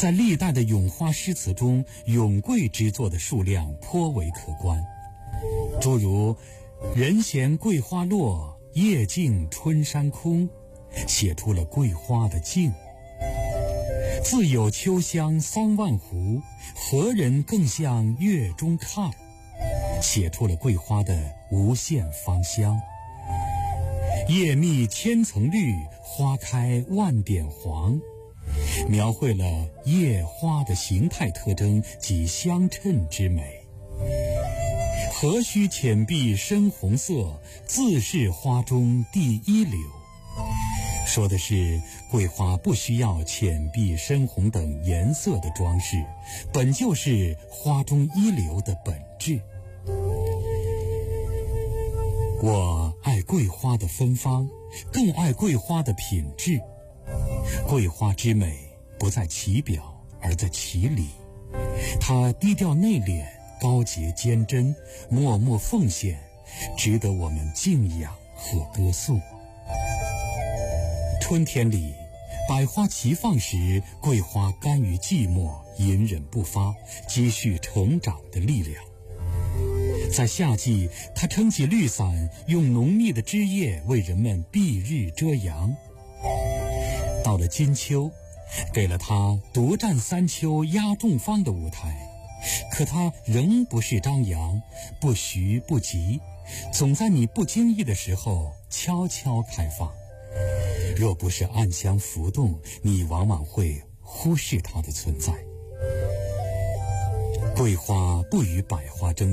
在历代的咏花诗词中，咏桂之作的数量颇为可观，诸如人闲桂花落，夜静春山空，写出了桂花的静；自有秋香三万斛，何人更向月中看，写出了桂花的无限芳香；叶密千层绿，花开万点黄，描绘了叶花的形态特征及相称之美。何须浅碧深红色，自是花中第一流。说的是桂花不需要浅碧深红等颜色的装饰，本就是花中一流的本质。我爱桂花的芬芳，更爱桂花的品质。桂花之美不在其表，而在其里。它低调内敛，高洁坚贞，默默奉献，值得我们敬仰和歌颂。春天里，百花齐放时，桂花甘于寂寞，隐忍不发，积蓄成长的力量。在夏季，它撑起绿伞，用浓密的枝叶为人们蔽日遮阳。到了金秋，给了它独占三秋压众芳的舞台，可它仍不是张扬，不徐不急，总在你不经意的时候悄悄开放。若不是暗香浮动，你往往会忽视它的存在。桂花不与百花争